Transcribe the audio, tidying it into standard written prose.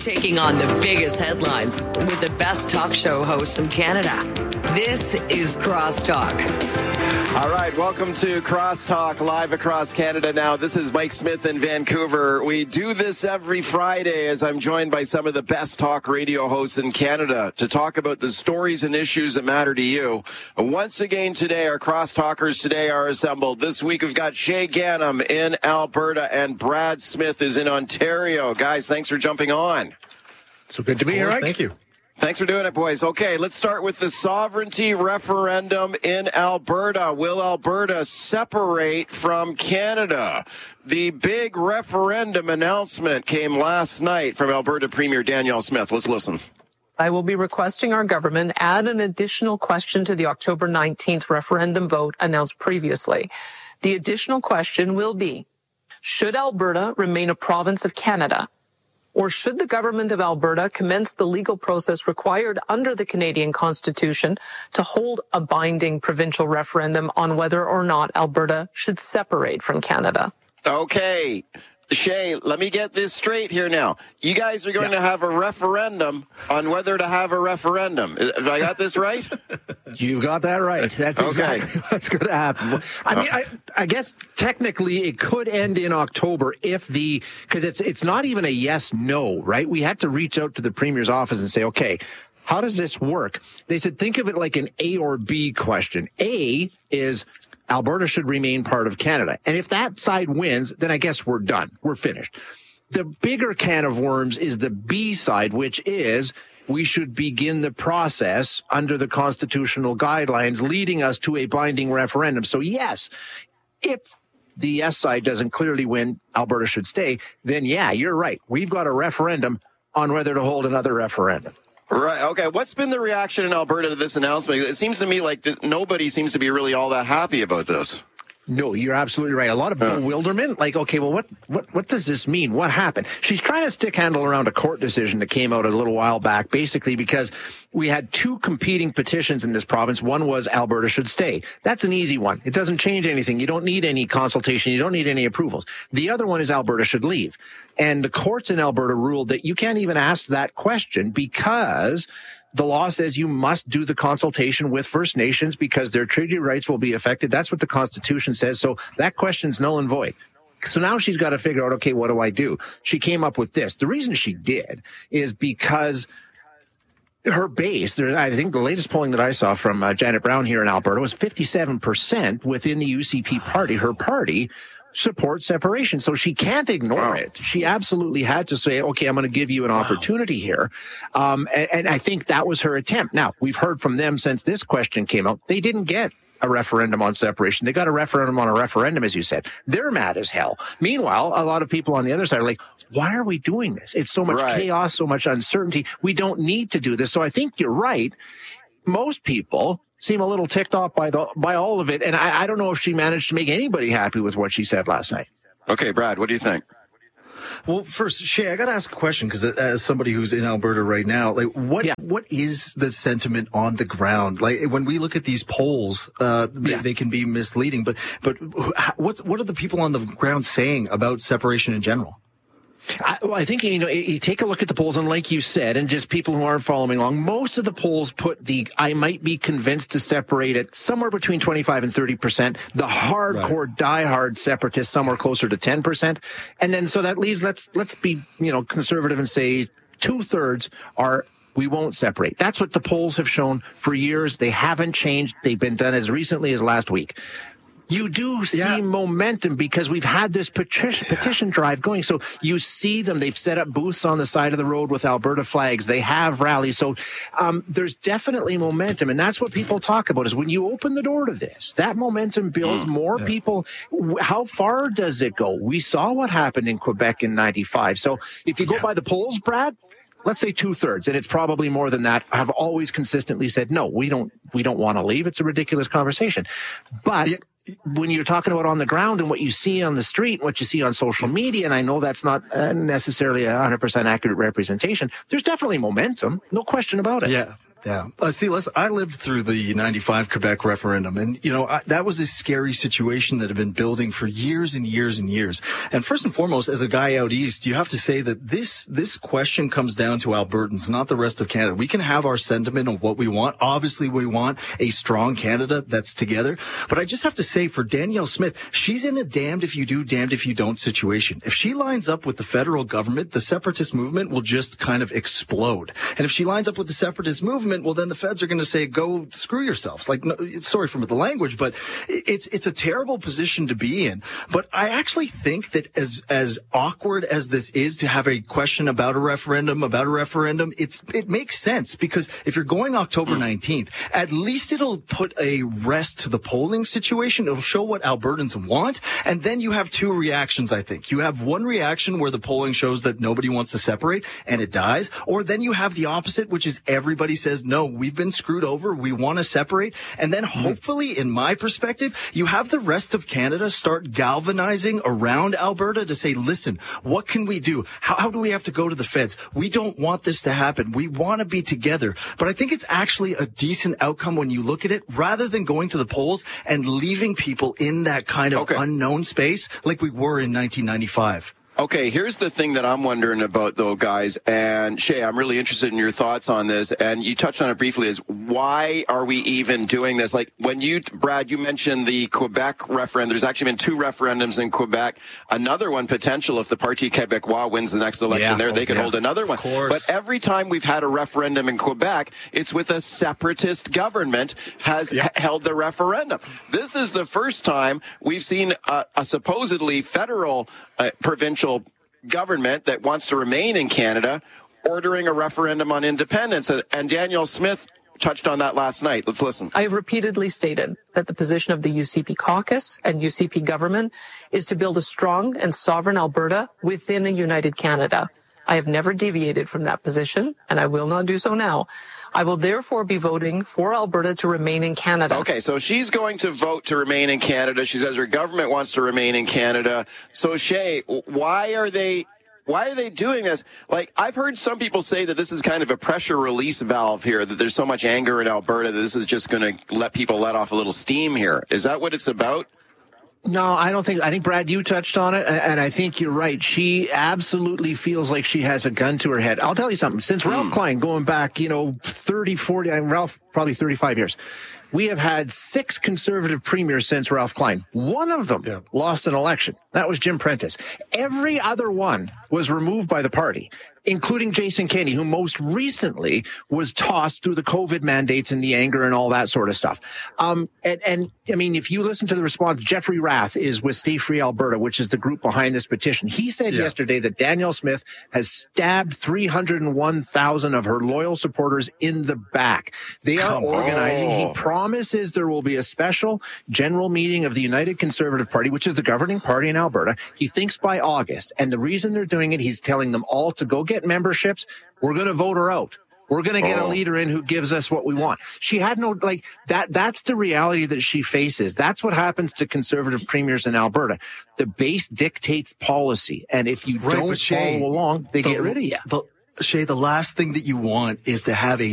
Taking on the biggest headlines with the best talk show hosts in Canada. This is Crosstalk. All right, welcome to Crosstalk live across Canada now. This is Mike Smith in Vancouver. We do this every Friday as I'm joined by some of the best talk radio hosts in Canada to talk about the stories and issues that matter to you. Once again today, our Crosstalkers today are assembled. This week we've got Shay Ganam in Alberta and Brad Smith is in Ontario. Guys, thanks for jumping on. So good to be here, Mike. Thank you. Thanks for doing it, boys. Okay, let's start with the sovereignty referendum in Alberta. Will Alberta separate from Canada? The big referendum announcement came last night from Alberta Premier Danielle Smith. Let's listen. I will be requesting our government add an additional question to the October 19th referendum vote announced previously. The additional question will be, should Alberta remain a province of Canada? Or should the government of Alberta commence the legal process required under the Canadian Constitution to hold a binding provincial referendum on whether or not Alberta should separate from Canada? Okay. Shay, let me get this straight here now. You guys are going to have a referendum on whether to have a referendum. Have I got this right? You've got that right. That's exactly what's going to happen. I mean, I guess technically it could end in October because it's not even a yes-no, right? We had to reach out to the Premier's office and say, okay, how does this work? They said, think of it like an A or B question. A is Alberta should remain part of Canada. And if that side wins, then I guess we're done. We're finished. The bigger can of worms is the B side, which is we should begin the process under the constitutional guidelines leading us to a binding referendum. So yes, if the yes side doesn't clearly win, Alberta should stay, then yeah, you're right. We've got a referendum on whether to hold another referendum. Right. Okay. What's been the reaction in Alberta to this announcement? It seems to me like nobody seems to be really all that happy about this. No, you're absolutely right. A lot of bewilderment. Like, okay, well, what does this mean? What happened? She's trying to stick handle around a court decision that came out a little while back, basically because we had two competing petitions in this province. One was Alberta should stay. That's an easy one. It doesn't change anything. You don't need any consultation. You don't need any approvals. The other one is Alberta should leave. And the courts in Alberta ruled that you can't even ask that question because the law says you must do the consultation with First Nations because their treaty rights will be affected. That's what the Constitution says. So that question's null and void. So now she's got to figure out, okay, what do I do? She came up with this. The reason she did is because her base, I think the latest polling that I saw from Janet Brown here in Alberta was 57% within the UCP party. Her party support separation. So she can't ignore it. She absolutely had to say, okay, I'm going to give you an opportunity here. And I think that was her attempt. Now, we've heard from them since this question came out. They didn't get a referendum on separation. They got a referendum on a referendum, as you said. They're mad as hell. Meanwhile, a lot of people on the other side are like, why are we doing this? It's so much chaos, so much uncertainty. We don't need to do this. So I think you're right. Most people seem a little ticked off by all of it. And I don't know if she managed to make anybody happy with what she said last night. Okay, Brad, what do you think? Well, first, Shay, I got to ask a question because as somebody who's in Alberta right now, like what is the sentiment on the ground? Like when we look at these polls, they can be misleading, but what are the people on the ground saying about separation in general? I think, you take a look at the polls, and like you said, and just people who aren't following along, most of the polls put I might be convinced to separate it somewhere between 25 and 30%. The hardcore, diehard separatists somewhere closer to 10%. And then so that leaves, let's be, conservative and say 2/3 are we won't separate. That's what the polls have shown for years. They haven't changed. They've been done as recently as last week. You do see momentum because we've had this petition drive going. So you see them. They've set up booths on the side of the road with Alberta flags. They have rallies. So there's definitely momentum. And that's what people talk about is when you open the door to this, that momentum builds more people. How far does it go? We saw what happened in Quebec in 95. So if you go by the polls, Brad, let's say 2/3, and it's probably more than that, have always consistently said, no, we don't want to leave. It's a ridiculous conversation. But when you're talking about on the ground and what you see on the street, and what you see on social media, and I know that's not necessarily a 100% accurate representation, there's definitely momentum. No question about it. Yeah. Yeah. See, I lived through the 95 Quebec referendum, and, that was a scary situation that had been building for years and years and years. And first and foremost, as a guy out east, you have to say that this question comes down to Albertans, not the rest of Canada. We can have our sentiment of what we want. Obviously, we want a strong Canada that's together. But I just have to say, for Danielle Smith, she's in a damned if you do, damned if you don't situation. If she lines up with the federal government, the separatist movement will just kind of explode. And if she lines up with the separatist movement, well, then the feds are going to say, go screw yourselves. Like, no, sorry for the language, but it's a terrible position to be in. But I actually think that as awkward as this is to have a question about a referendum, it makes sense, because if you're going October 19th, at least it'll put a rest to the polling situation. It'll show what Albertans want. And then you have two reactions, I think. You have one reaction where the polling shows that nobody wants to separate and it dies. Or then you have the opposite, which is everybody says, no, we've been screwed over. We want to separate. And then hopefully, in my perspective, you have the rest of Canada start galvanizing around Alberta to say, listen, what can we do? How do we have to go to the feds? We don't want this to happen. We want to be together. But I think it's actually a decent outcome when you look at it, rather than going to the polls and leaving people in that kind of unknown space like we were in 1995. Okay, here's the thing that I'm wondering about, though, guys. And Shay, I'm really interested in your thoughts on this. And you touched on it briefly, is why are we even doing this? Like, when Brad, you mentioned the Quebec referendum. There's actually been 2 referendums in Quebec. Another one potential if the Parti Québécois wins the next election they could hold another one. But every time we've had a referendum in Quebec, it's with a separatist government has held the referendum. This is the first time we've seen a supposedly federal provincial government that wants to remain in Canada ordering a referendum on independence. And Danielle Smith touched on that last night. Let's listen. I have repeatedly stated that the position of the UCP caucus and UCP government is to build a strong and sovereign Alberta within a united Canada. I have never deviated from that position, and I will not do so now. I will therefore be voting for Alberta to remain in Canada. Okay, so she's going to vote to remain in Canada. She says her government wants to remain in Canada. So Shay, why are they doing this? Like, I've heard some people say that this is kind of a pressure release valve here, that there's so much anger in Alberta that this is just going to let people let off a little steam here. Is that what it's about? No, I think, Brad, you touched on it, and I think you're right. She absolutely feels like she has a gun to her head. I'll tell you something. Since Ralph Klein, going back, 30, 40, Ralph, probably 35 years, we have had 6 conservative premiers since Ralph Klein. One of them lost an election. That was Jim Prentice. Every other one was removed by the party, including Jason Kenney, who most recently was tossed through the COVID mandates and the anger and all that sort of stuff. And I mean, if you listen to the response, Jeffrey Rath is with Stay Free Alberta, which is the group behind this petition. He said yesterday that Danielle Smith has stabbed 301,000 of her loyal supporters in the back. They are organizing. He promises there will be a special general meeting of the United Conservative Party, which is the governing party in Alberta. He thinks by August. And the reason they're doing it, he's telling them all to go get memberships. We're going to vote her out. We're going to get a leader in who gives us what we want. She had no, that's the reality that she faces. That's what happens to conservative premiers in Alberta. The base dictates policy. And if you don't follow along, they get rid of you. Shay, the last thing that you want is to have a